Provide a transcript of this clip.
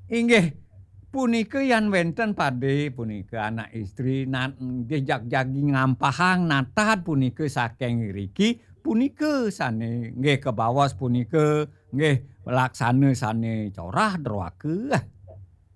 Inggih punika yan wenten Pakde punika anak istri jagi ngampahang natah punika saking ngriki punika sane nggih kebaos punika nggih laksane sane corah droake.